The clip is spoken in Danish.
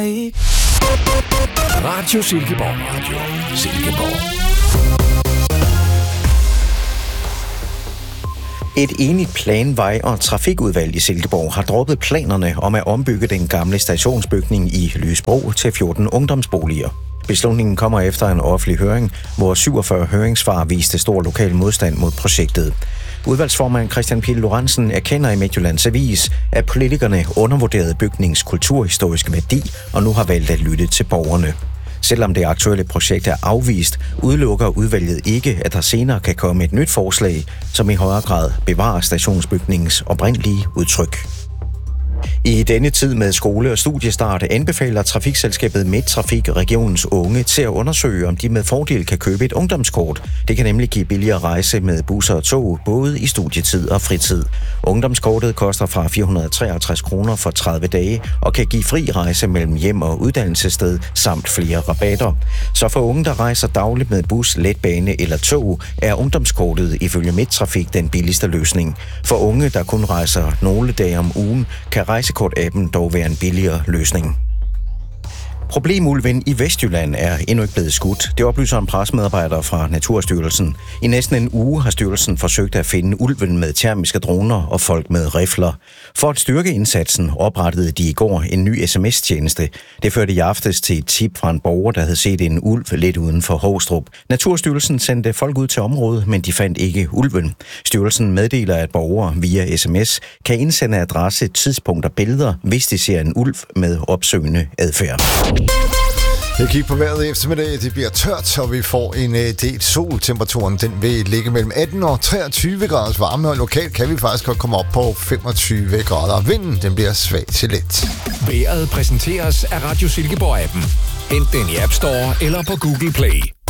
Radio Silkeborg. Radio Silkeborg. Et enigt planvej- og trafikudvalg i Silkeborg har droppet planerne om at ombygge den gamle stationsbygning i Lysbro til 14 ungdomsboliger. Beslutningen kommer efter en offentlig høring, hvor 47 høringssvar viste stor lokal modstand mod projektet. Udvalgsformand Christian Pihl Lorentzen erkender i Midtjyllands Avis, at politikerne undervurderede bygnings kulturhistoriske værdi og nu har valgt at lytte til borgerne. Selvom det aktuelle projekt er afvist, udelukker udvalget ikke, at der senere kan komme et nyt forslag, som i højere grad bevarer stationsbygningens oprindelige udtryk. I denne tid med skole- og studiestart anbefaler trafikselskabet Midttrafik regionens unge til at undersøge, om de med fordel kan købe et ungdomskort. Det kan nemlig give billigere rejse med busser og tog, både i studietid og fritid. Ungdomskortet koster fra 463 kroner for 30 dage og kan give fri rejse mellem hjem og uddannelsessted samt flere rabatter. Så for unge, der rejser dagligt med bus, letbane eller tog, er ungdomskortet ifølge Midttrafik den billigste løsning. For unge, der kun rejser nogle dage om ugen, kan rejsekort-appen dog være en billigere løsning. Problemulven i Vestjylland er endnu ikke blevet skudt. Det oplyser en pressemedarbejder fra Naturstyrelsen. I næsten en uge har styrelsen forsøgt at finde ulven med termiske droner og folk med rifler. For at styrke indsatsen oprettede de i går en ny sms-tjeneste. Det førte i aftes til et tip fra en borger, der havde set en ulv lidt uden for Hovstrup. Naturstyrelsen sendte folk ud til området, men de fandt ikke ulven. Styrelsen meddeler, at borgere via sms kan indsende adresse, tidspunkt og billeder, hvis de ser en ulv med opsøgende adfærd. Jeg kigger på vejret i eftermiddag. Det bliver tørt, og vi får en del sol. Temperaturen den vil ligge mellem 18 og 23 graders varme, og lokalt kan vi faktisk godt komme op på 25 grader. Vinden den bliver svag til let. Vejret præsenteres af Radio Silkeborg-appen. Hent den i App Store eller på Google Play.